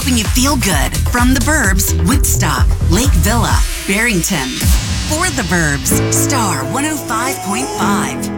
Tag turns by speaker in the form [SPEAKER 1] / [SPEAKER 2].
[SPEAKER 1] helping you feel good. From the Burbs, Woodstock, Lake Villa, Barrington. For the Burbs, Star 105.5.